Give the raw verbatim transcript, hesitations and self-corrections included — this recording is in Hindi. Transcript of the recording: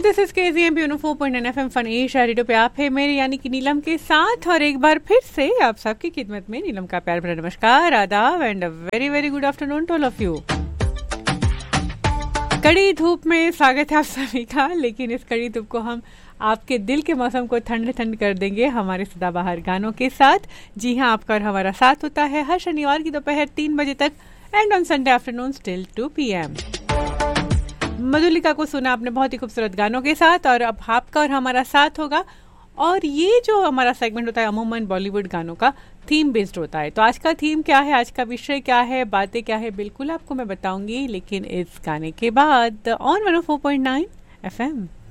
This is KGM Uno four point nine FM fun Asia radio पे आप है मेरे यानी कि नीलम के साथ और एक बार फिर से आप सबकी खिदमत में नीलम का प्यार भरा नमस्कार, आदाब and a very very good afternoon to all of you. कड़ी धूप में स्वागत है आप सभी का, लेकिन इस कड़ी धूप को हम आपके दिल के मौसम को ठंड ठंड कर देंगे हमारे सदाबहार गानों के साथ। जी हाँ, आपका और हमारा साथ होता है हर शनिवार की दोपहर तीन बजे तक and on Sunday afternoon till two P M. Madhulika को सुना आपने बहुत ही खूबसूरत गानों के साथ, और अब आपका और हमारा साथ होगा। और ये जो हमारा सेगमेंट होता है अमूमन बॉलीवुड गानों का थीम बेस्ड होता है। तो आज का थीम क्या है, आज का विषय क्या है, बातें क्या है, बिल्कुल आपको मैं बताऊंगी, लेकिन इस गाने के बाद on one O four point nine FM.